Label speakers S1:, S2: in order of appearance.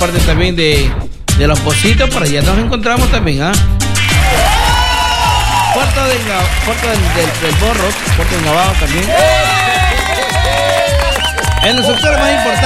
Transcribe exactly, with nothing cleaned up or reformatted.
S1: parte también de, de Los Pocitos, por allá nos encontramos también, ¿ah? Puerto del, Puerto del, del, del Borro, Puerto del Navado también. En los sectores más importantes.